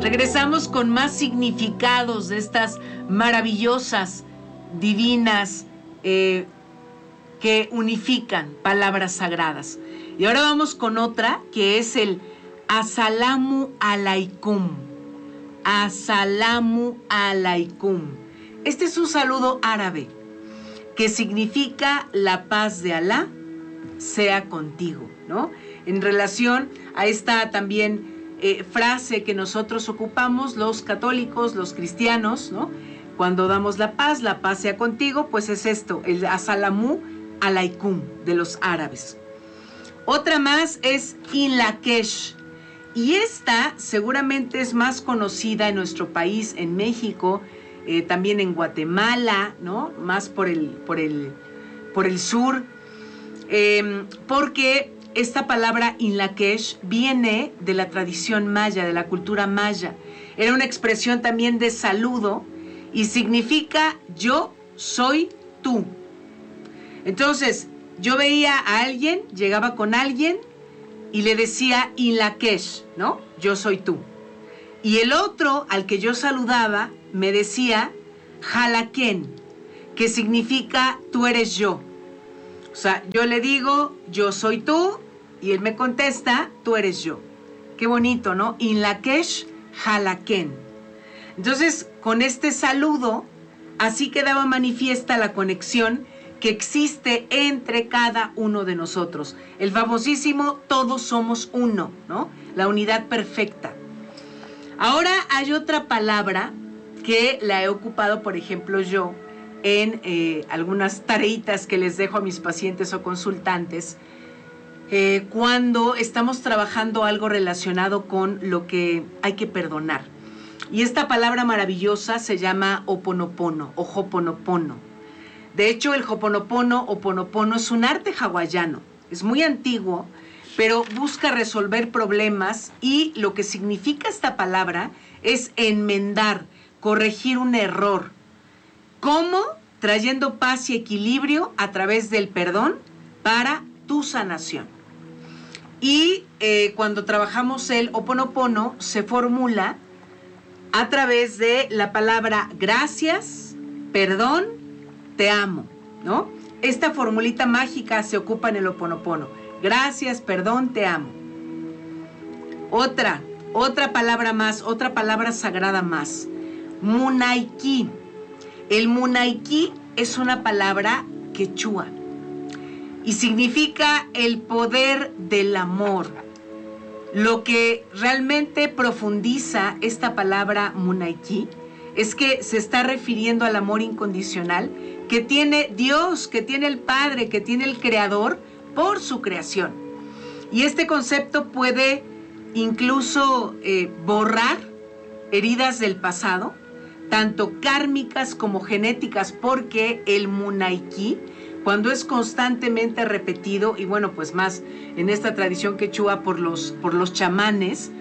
Regresamos con más significados de estas maravillosas, divinas, que unifican palabras sagradas. Y ahora vamos con otra que es el As-salamu alaikum. As-salamu alaikum. Este es un saludo árabe que significa la paz de Alá sea contigo, ¿no? En relación a esta también frase que nosotros ocupamos los católicos, los cristianos, ¿no? Cuando damos la paz sea contigo, pues es esto, el As-salamu alaikum de los árabes. Otra más es In Lakesh, y esta seguramente es más conocida en nuestro país, en México, también en Guatemala, ¿no? Más por el sur, porque esta palabra In Lakesh viene de la tradición maya, de la cultura maya. Era una expresión también de saludo y significa yo soy tú. Entonces, yo veía a alguien, llegaba con alguien y le decía In Lakesh, ¿no? Yo soy tú. Y el otro al que yo saludaba me decía Halaken, que significa tú eres yo. O sea, yo le digo, yo soy tú, y él me contesta, tú eres yo. Qué bonito, ¿no? In Lakesh Halaken. Entonces, con este saludo, así quedaba manifiesta la conexión que existe entre cada uno de nosotros. El famosísimo todos somos uno, ¿no? La unidad perfecta. Ahora hay otra palabra que la he ocupado, por ejemplo, yo, en algunas tareitas que les dejo a mis pacientes o consultantes, cuando estamos trabajando algo relacionado con lo que hay que perdonar. Y esta palabra maravillosa se llama Ho'oponopono o Ho'oponopono. De hecho, el Ho'oponopono es un arte hawaiano. Es muy antiguo, pero busca resolver problemas, y lo que significa esta palabra es enmendar, corregir un error. ¿Cómo? Trayendo paz y equilibrio a través del perdón para tu sanación. Y cuando trabajamos el Ho'oponopono se formula a través de la palabra gracias, perdón, te amo, ¿no? Esta formulita mágica se ocupa en el Ho'oponopono. Gracias, perdón, te amo. Otra palabra más, otra palabra sagrada más. Munaiki. El Munaiki es una palabra quechua y significa el poder del amor. Lo que realmente profundiza esta palabra Munaiki es que se está refiriendo al amor incondicional que tiene Dios, que tiene el Padre, que tiene el Creador por su creación. Y este concepto puede incluso borrar heridas del pasado, tanto kármicas como genéticas, porque el Munaiki, cuando es constantemente repetido, y bueno, pues más en esta tradición quechua por los chamanes,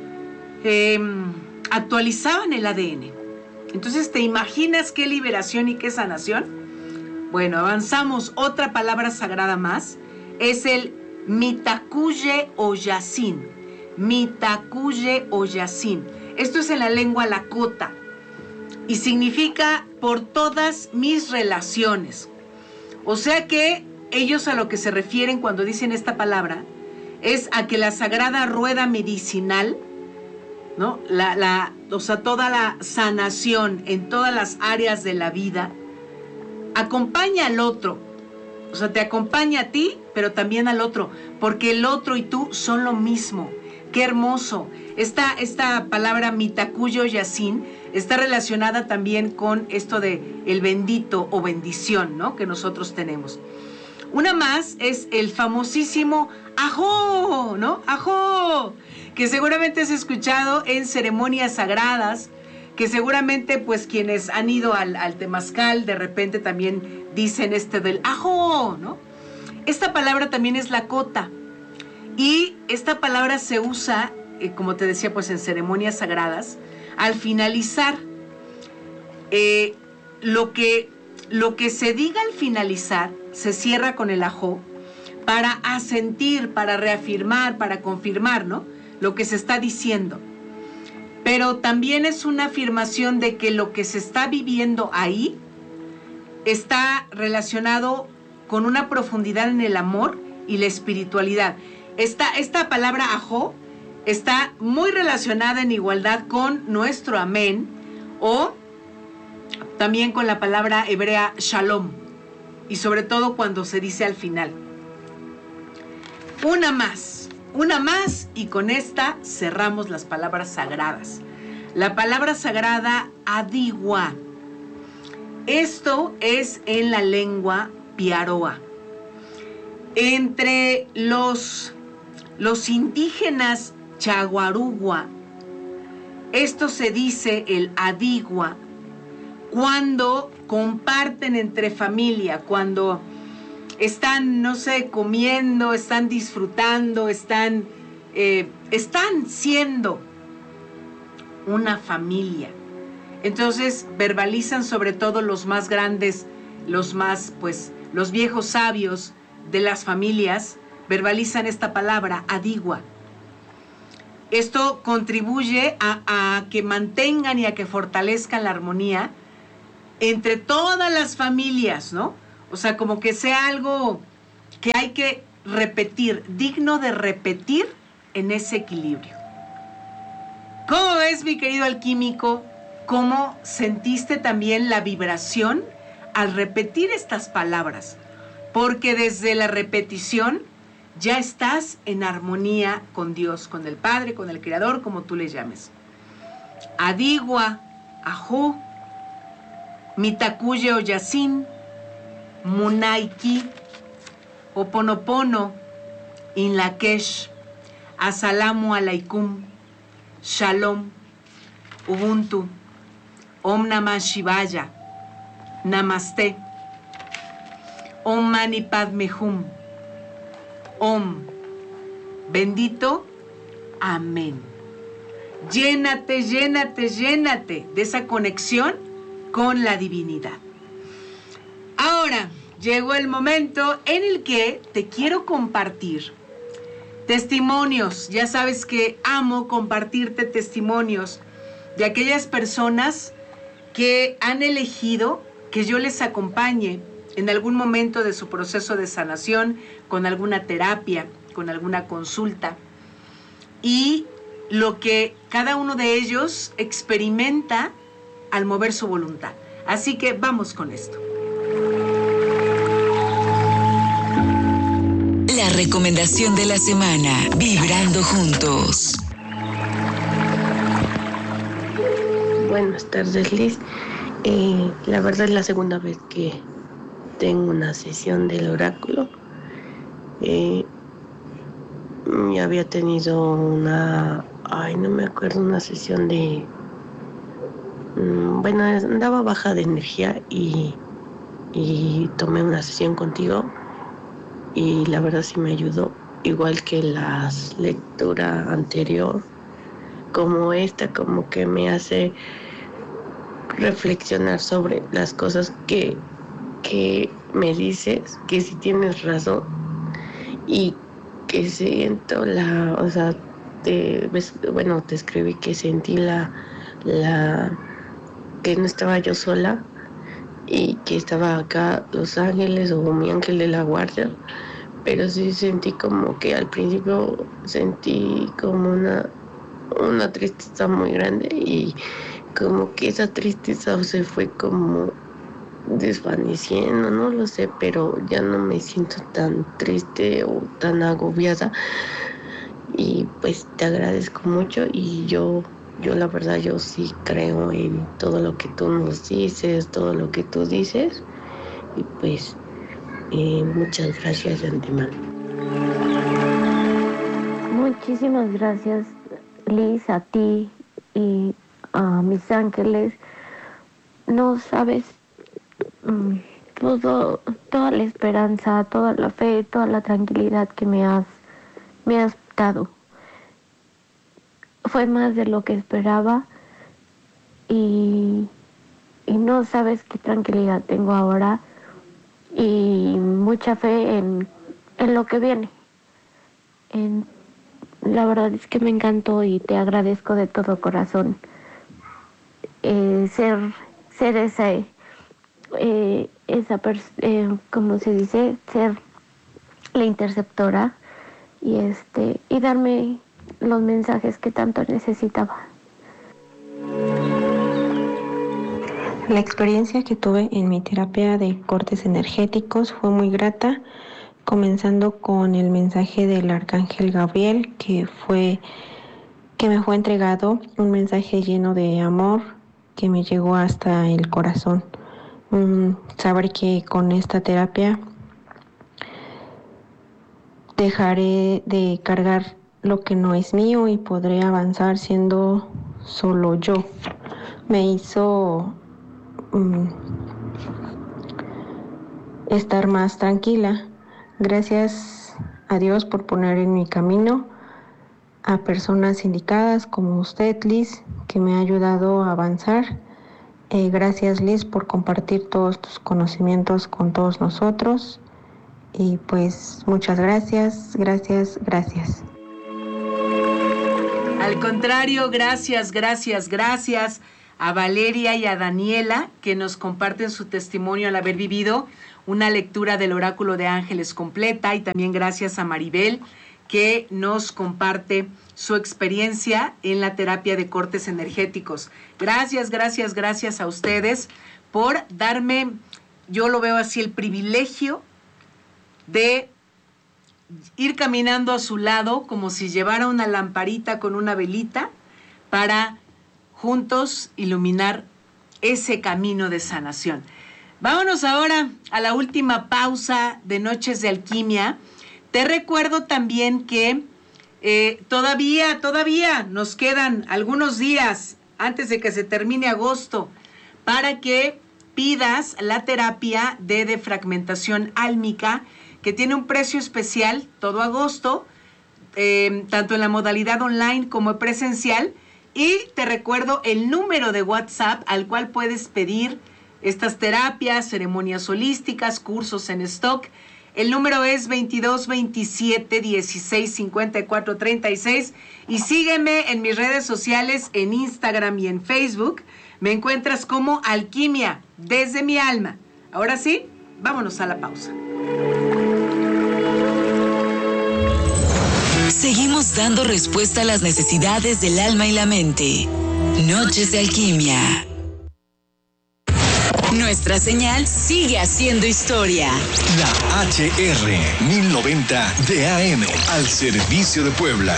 actualizaban el ADN. Entonces, ¿te imaginas qué liberación y qué sanación? Bueno, avanzamos. Otra palabra sagrada más es el Mitakuye Oyasin. Mitakuye Oyasin. Esto es en la lengua lakota y significa por todas mis relaciones. O sea que ellos a lo que se refieren cuando dicen esta palabra es a que la sagrada rueda medicinal, ¿no? O sea, toda la sanación en todas las áreas de la vida acompaña al otro. O sea, te acompaña a ti, pero también al otro, porque el otro y tú son lo mismo. ¡Qué hermoso! Esta palabra Mitakuye Oyasin está relacionada también con esto de el bendito o bendición, ¿no? Que nosotros tenemos. Una más es el famosísimo Ajó, ¿no? Ajó, que seguramente has escuchado en ceremonias sagradas, que seguramente pues quienes han ido al temazcal de repente también dicen del Ajó, ¿no? Esta palabra también es lakota, y esta palabra se usa, como te decía, pues en ceremonias sagradas. Al finalizar, lo que se diga al finalizar se cierra con el ajó para asentir, para reafirmar, para confirmar, ¿no? Lo que se está diciendo. pero también es una afirmación de que lo que se está viviendo ahí está relacionado con una profundidad en el amor y la espiritualidad. Esta palabra ajó está muy relacionada en igualdad con nuestro amén, o también con la palabra hebrea shalom, y sobre todo cuando se dice al final. Una más, y con esta cerramos las palabras sagradas. La palabra sagrada adigua. Esto es en la lengua piaroa. Entre los indígenas chaguarugua, esto se dice el adigua cuando comparten entre familia, cuando están, no sé, comiendo, están disfrutando, están siendo una familia. Entonces verbalizan, sobre todo los más grandes, los viejos sabios de las familias, verbalizan esta palabra, adigua. Esto contribuye a que mantengan y a que fortalezcan la armonía entre todas las familias, ¿no? O sea, como que sea algo que hay que repetir, digno de repetir en ese equilibrio. ¿Cómo ves, mi querido alquímico? ¿Cómo sentiste también la vibración al repetir estas palabras? Porque desde la repetición ya estás en armonía con Dios, con el Padre, con el Creador, como tú le llames. Adigua, ajú, mitakuye oyasin, munaiki, oponopono, inlakesh, asalamu alaikum, shalom, ubuntu, om namah shivaya, namaste, om mani padme hum, om, bendito, amén. Llénate, llénate, llénate de esa conexión con la divinidad. Ahora llegó el momento en el que te quiero compartir testimonios. Ya sabes que amo compartirte testimonios de aquellas personas que han elegido que yo les acompañe en algún momento de su proceso de sanación, con alguna terapia, con alguna consulta, y lo que cada uno de ellos experimenta al mover su voluntad. Así que vamos con esto. La recomendación de la semana, Vibrando Juntos. Buenas tardes, Liz. La verdad es la segunda vez que tengo una sesión del oráculo. Ya había tenido una sesión de... andaba baja de energía y tomé una sesión contigo y la verdad sí me ayudó, igual que la lectura anterior, como esta, como que me hace reflexionar sobre las cosas que me dices, que sí tienes razón y que siento te escribí que sentí que no estaba yo sola y que estaba acá los ángeles o mi ángel de la guardia, pero sí sentí como que al principio sentí como una tristeza muy grande y como que esa tristeza se fue como desvaneciendo, no lo sé, pero ya no me siento tan triste o tan agobiada y pues te agradezco mucho y yo la verdad yo sí creo en todo lo que tú nos dices, todo lo que tú dices y pues muchas gracias de antemano. Muchísimas gracias, Liz, a ti y a mis ángeles. No sabes toda la esperanza, toda la fe, toda la tranquilidad que me has dado. Fue más de lo que esperaba y no sabes qué tranquilidad tengo ahora y mucha fe en lo que viene, en la verdad es que me encantó y te agradezco de todo corazón ser ¿cómo se dice? Ser la interceptora y darme los mensajes que tanto necesitaba. La experiencia que tuve en mi terapia de cortes energéticos fue muy grata, comenzando con el mensaje del Arcángel Gabriel, que me fue entregado, un mensaje lleno de amor que me llegó hasta el corazón. Saber que con esta terapia dejaré de cargar lo que no es mío y podré avanzar siendo solo yo. Me hizo estar más tranquila. Gracias a Dios por poner en mi camino a personas indicadas como usted, Liz, que me ha ayudado a avanzar. Gracias, Liz, por compartir todos tus conocimientos con todos nosotros. Y pues muchas gracias. Al contrario, gracias a Valeria y a Daniela, que nos comparten su testimonio al haber vivido una lectura del Oráculo de Ángeles completa, y también gracias a Maribel, que nos comparte su experiencia en la terapia de cortes energéticos. Gracias a ustedes por darme, yo lo veo así, el privilegio de ir caminando a su lado como si llevara una lamparita con una velita para juntos iluminar ese camino de sanación. Vámonos ahora a la última pausa de Noches de Alquimia. Te recuerdo también que todavía nos quedan algunos días antes de que se termine agosto para que pidas la terapia de defragmentación álmica, que tiene un precio especial todo agosto, tanto en la modalidad online como presencial. Y te recuerdo el número de WhatsApp al cual puedes pedir estas terapias, ceremonias holísticas, cursos en stock. El número es 22 27 16 54 36. Y sígueme en mis redes sociales, en Instagram y en Facebook. Me encuentras como Alquimia desde mi alma. Ahora sí, vámonos a la pausa. Seguimos dando respuesta a las necesidades del alma y la mente. Noches de Alquimia. Nuestra señal sigue haciendo historia. La HR 1090 de AM, al servicio de Puebla.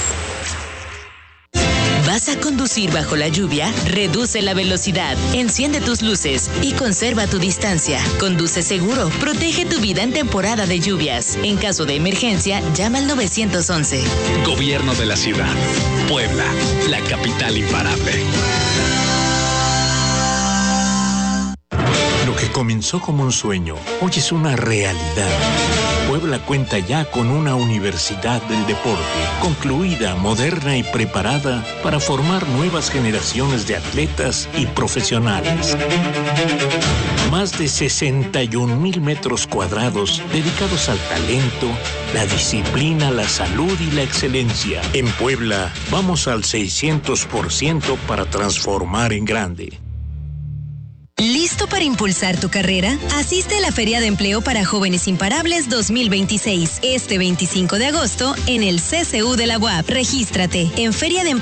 ¿Vas a conducir bajo la lluvia? Reduce la velocidad, enciende tus luces y conserva tu distancia. Conduce seguro, protege tu vida en temporada de lluvias. En caso de emergencia, llama al 911. Gobierno de la ciudad. Puebla, la capital imparable. Lo que comenzó como un sueño, hoy es una realidad. Puebla cuenta ya con una universidad del deporte, concluida, moderna y preparada para formar nuevas generaciones de atletas y profesionales. Más de 61,000 metros cuadrados dedicados al talento, la disciplina, la salud y la excelencia. En Puebla, vamos al 600% para transformar en grande. ¿Listo para impulsar tu carrera? Asiste a la Feria de Empleo para Jóvenes Imparables 2026, este 25 de agosto en el CCU de la UAP. Regístrate en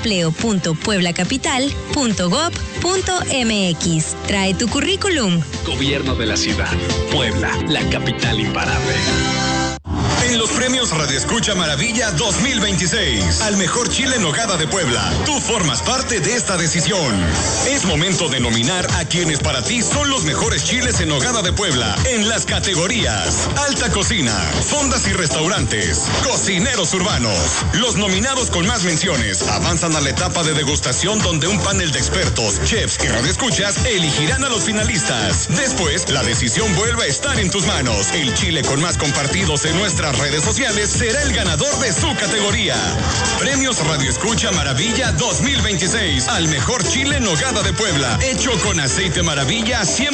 feriadeempleo.pueblacapital.gov.mx. Trae tu currículum. Gobierno de la ciudad. Puebla, la capital imparable. En los premios Radio Escucha Maravilla 2026, al mejor chile en nogada de Puebla, tú formas parte de esta decisión. Es momento de nominar a quienes para ti son los mejores chiles en nogada de Puebla en las categorías Alta Cocina, Fondas y Restaurantes, Cocineros Urbanos. Los nominados con más menciones avanzan a la etapa de degustación, donde un panel de expertos, chefs y radioescuchas elegirán a los finalistas. Después, la decisión vuelve a estar en tus manos. El chile con más compartidos en nuestras redes sociales será el ganador de su categoría. Premios Radio Escucha Maravilla 2026, al mejor chile en nogada de Puebla, hecho con aceite Maravilla 100%.